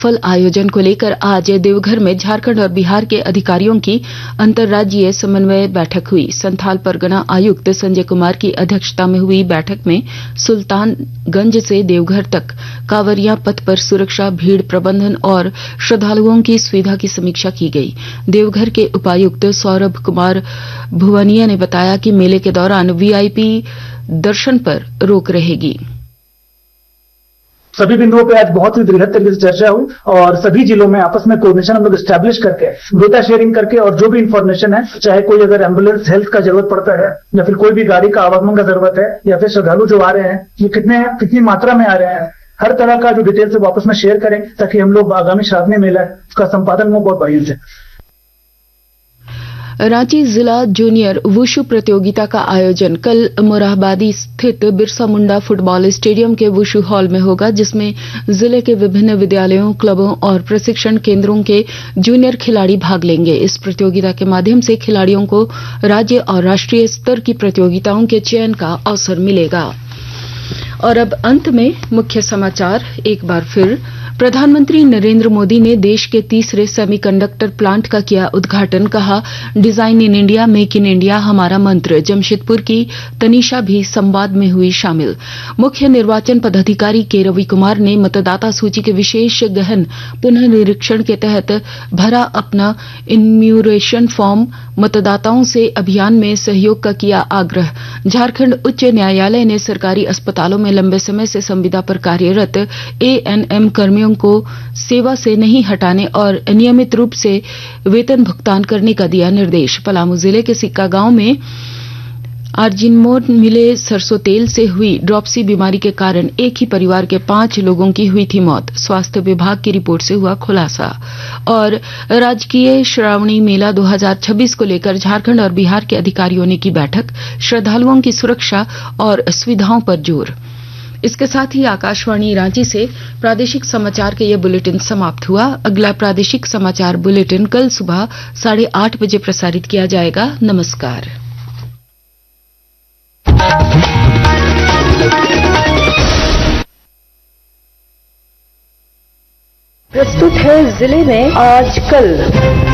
सफल आयोजन को लेकर आज देवघर में झारखंड और बिहार के अधिकारियों की अंतर्राज्यीय समन्वय बैठक हुई। संथाल परगना आयुक्त संजय कुमार की अध्यक्षता में हुई बैठक में सुल्तानगंज से देवघर तक कांवरिया पथ पर सुरक्षा, भीड़ प्रबंधन और श्रद्धालुओं की सुविधा की समीक्षा की गई। देवघर के उपायुक्त सौरभ कुमार भुवनिया ने बताया कि मेले के दौरान वीआईपी दर्शन पर रोक रहेगी। सभी बिंदुओं पे आज बहुत ही वृहद तरीके से चर्चा हुई और सभी जिलों में आपस में कोऑर्डिनेशन हम लोग एस्टैब्लिश करके डेटा शेयरिंग करके और जो भी इंफॉर्मेशन है, चाहे कोई अगर एम्बुलेंस हेल्थ का जरूरत पड़ता है या फिर कोई भी गाड़ी का आवागमन का जरूरत है या फिर श्रद्धालु जो आ रहे हैं ये कितनी मात्रा में आ रहे हैं, हर तरह का जो डिटेल्स है आपस में शेयर करें ताकि हम लोग आगामी श्रावणी मेला उसका संपादन में बहुत बढ़िया से। रांची जिला जूनियर वुशु प्रतियोगिता का आयोजन कल मोरहाबादी स्थित बिरसा मुंडा फुटबॉल स्टेडियम के वुशु हॉल में होगा, जिसमें जिले के विभिन्न विद्यालयों, क्लबों और प्रशिक्षण केंद्रों के जूनियर खिलाड़ी भाग लेंगे। इस प्रतियोगिता के माध्यम से खिलाड़ियों को राज्य और राष्ट्रीय स्तर की प्रतियोगिताओं के चयन का अवसर मिलेगा। और अब अंत में मुख्य समाचार एक बार फिर। प्रधानमंत्री नरेंद्र मोदी ने देश के तीसरे सेमीकंडक्टर प्लांट का किया उद्घाटन। कहा, design in India, make in India हमारा मंत्र। जमशेदपुर की तनीषा भी संवाद में हुई शामिल। मुख्य निर्वाचन पदाधिकारी के रवि कुमार ने मतदाता सूची के विशेष गहन पुनर्निरीक्षण के तहत भरा अपना इन्यूमरेशन फॉर्म। मतदाताओं से अभियान में सहयोग का किया आग्रह। झारखंड उच्च न्यायालय ने सरकारी अस्पतालों में लंबे समय से संविदा पर कार्यरत एएनएम कर्मियों को सेवा से नहीं हटाने और नियमित रूप से वेतन भुगतान करने का दिया निर्देश। पलामू जिले के सिक्का गांव में आर्जिनमोड मिले सरसों तेल से हुई ड्रॉपसी बीमारी के कारण एक ही परिवार के 5 लोगों की हुई थी मौत। स्वास्थ्य विभाग की रिपोर्ट से हुआ खुलासा। और राजकीय श्रावणी मेला 2026 को लेकर झारखंड और बिहार के अधिकारियों ने की बैठक। श्रद्धालुओं की सुरक्षा और सुविधाओं पर जोर। इसके साथ ही आकाशवाणी रांची से प्रादेशिक समाचार का ये बुलेटिन समाप्त हुआ। अगला प्रादेशिक समाचार बुलेटिन कल सुबह 8:30 बजे प्रसारित किया जाएगा। नमस्कार। प्रस्तुत है जिले में आज कल।